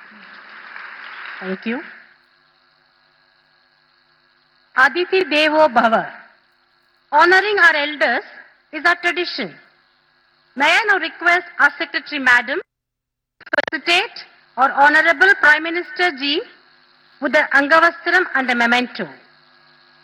Thank you. Aditi Devo Bhava. Honoring our elders is our tradition. May I now request our Secretary Madam to facilitate our Honorable Prime Minister Ji with the Angavastram and a memento.